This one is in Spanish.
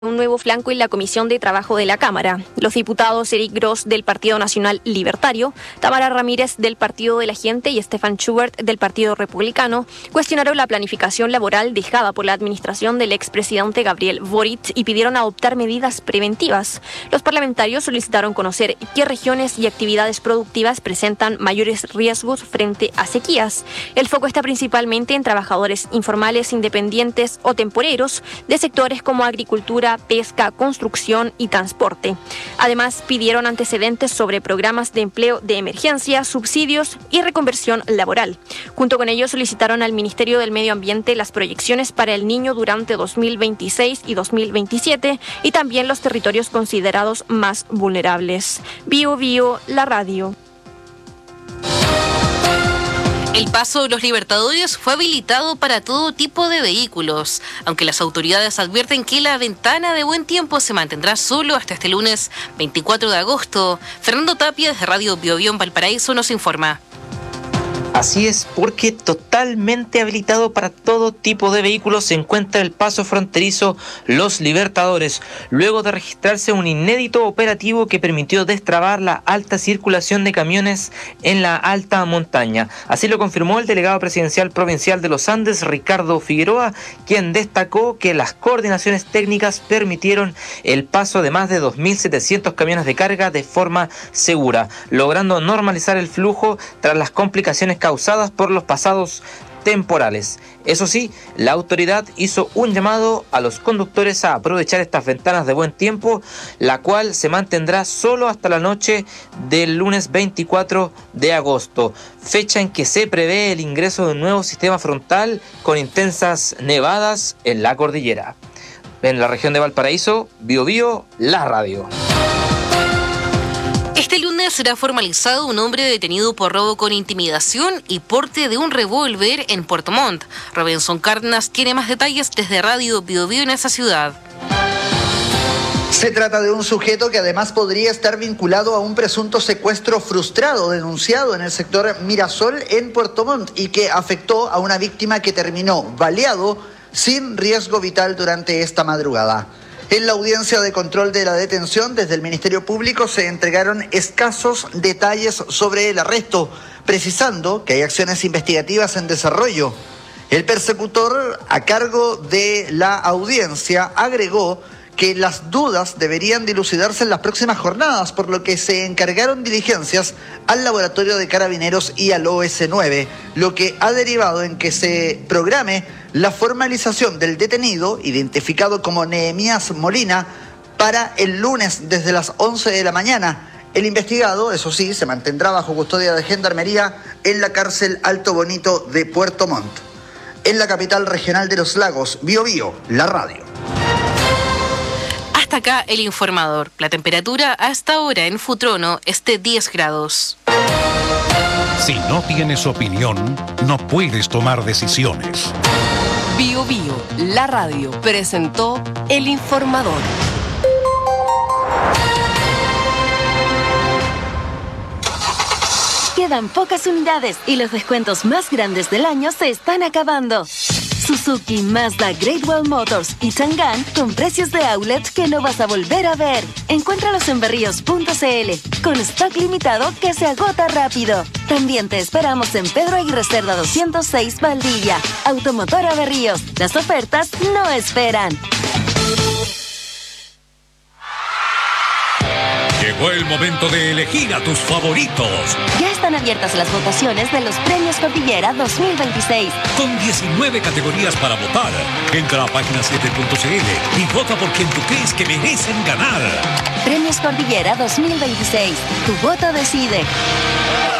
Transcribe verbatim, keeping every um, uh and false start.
Un nuevo flanco en la Comisión de Trabajo de la Cámara. Los diputados Eric Gross del Partido Nacional Libertario, Tamara Ramírez del Partido de la Gente y Stefan Schubert del Partido Republicano cuestionaron la planificación laboral dejada por la administración del expresidente Gabriel Boric y pidieron adoptar medidas preventivas. Los parlamentarios solicitaron conocer qué regiones y actividades productivas presentan mayores riesgos frente a sequías. El foco está principalmente en trabajadores informales, independientes o temporeros de sectores como agricultura, pesca, construcción y transporte. Además, pidieron antecedentes sobre programas de empleo de emergencia, subsidios y reconversión laboral. Junto con ello, solicitaron al Ministerio del Medio Ambiente las proyecciones para el Niño durante dos mil veintiséis y dos mil veintisiete y también los territorios considerados más vulnerables. Bio Bio, la radio. El Paso de los Libertadores fue habilitado para todo tipo de vehículos, aunque las autoridades advierten que la ventana de buen tiempo se mantendrá solo hasta este lunes veinticuatro de agosto. Fernando Tapia, desde Radio Bio Bio en Valparaíso, nos informa. Así es, porque totalmente habilitado para todo tipo de vehículos se encuentra el paso fronterizo Los Libertadores, luego de registrarse un inédito operativo que permitió destrabar la alta circulación de camiones en la alta montaña. Así lo confirmó el delegado presidencial provincial de los Andes, Ricardo Figueroa, quien destacó que las coordinaciones técnicas permitieron el paso de más de dos mil setecientos camiones de carga de forma segura, logrando normalizar el flujo tras las complicaciones causadas por los pasados temporales. Eso sí, la autoridad hizo un llamado a los conductores a aprovechar estas ventanas de buen tiempo, la cual se mantendrá solo hasta la noche del lunes veinticuatro de agosto, fecha en que se prevé el ingreso de un nuevo sistema frontal con intensas nevadas en la cordillera. En la región de Valparaíso, Bio Bio, la radio. Este lunes será formalizado un hombre detenido por robo con intimidación y porte de un revólver en Puerto Montt. Robinson Cárdenas tiene más detalles desde Radio Bio Bio en esa ciudad. Se trata de un sujeto que además podría estar vinculado a un presunto secuestro frustrado denunciado en el sector Mirasol en Puerto Montt y que afectó a una víctima que terminó baleado sin riesgo vital durante esta madrugada. En la audiencia de control de la detención, desde el Ministerio Público se entregaron escasos detalles sobre el arresto, precisando que hay acciones investigativas en desarrollo. El persecutor, a cargo de la audiencia, agregó que las dudas deberían dilucidarse en las próximas jornadas, por lo que se encargaron diligencias al Laboratorio de Carabineros y al O S nueve, lo que ha derivado en que se programe la formalización del detenido, identificado como Nehemías Molina, para el lunes desde las once de la mañana. El investigado, eso sí, se mantendrá bajo custodia de Gendarmería en la cárcel Alto Bonito de Puerto Montt. En la capital regional de los lagos, Bio Bio, la radio. Hasta acá el informador. La temperatura hasta ahora en Futrono es de diez grados. Si no tienes opinión, no puedes tomar decisiones. Bio Bio, la radio, presentó el informador. Quedan pocas unidades y los descuentos más grandes del año se están acabando. Suzuki, Mazda, Great Wall Motors y Chang'an con precios de outlet que no vas a volver a ver. Encuéntralos en berríos punto c l con stock limitado que se agota rápido. También te esperamos en Pedro Aguirre Cerda doscientos seis, Valdivia. Automotora Berríos. Las ofertas no esperan. Llegó el momento de elegir a tus favoritos. Ya están abiertas las votaciones de los Premios Cordillera dos mil veintiséis. Con diecinueve categorías para votar. Entra a página siete punto c l y vota por quien tú crees que merecen ganar. Premios Cordillera dos mil veintiséis. Tu voto decide.